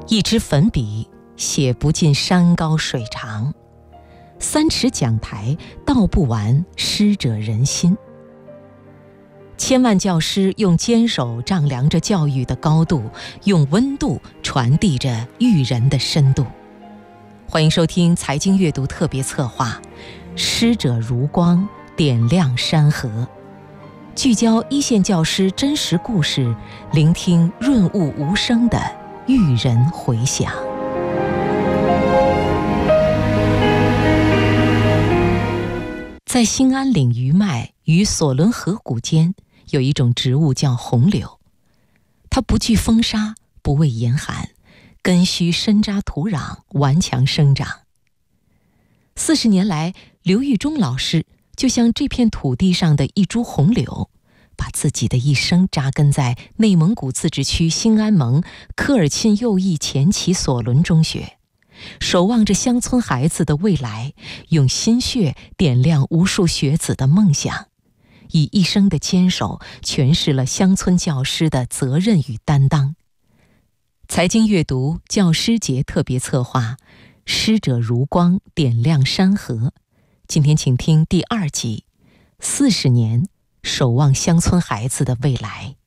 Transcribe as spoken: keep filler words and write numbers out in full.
一支粉笔写不尽山高水长，三尺讲台道不完师者仁心。千万教师用坚守丈量着教育的高度，用温度传递着育人的深度。欢迎收听财经阅读特别策划《师者如光，点亮山河》，聚焦一线教师真实故事，聆听润物无声的育人回响。在兴安岭余脉与索伦河谷间，有一种植物叫红柳，它不惧风沙，不畏严寒，根须深扎土壤，顽强生长。四十年来，刘玉忠老师就像这片土地上的一株红柳，把自己的一生扎根在内蒙古自治区兴安盟科尔沁右翼前旗索伦中学，守望着乡村孩子的未来，用心血点亮无数学子的梦想，以一生的坚守诠释了乡村教师的责任与担当。财经阅读教师节特别策划，师者如光，点亮山河。今天请听第二集，四十年守望乡村孩子的未来。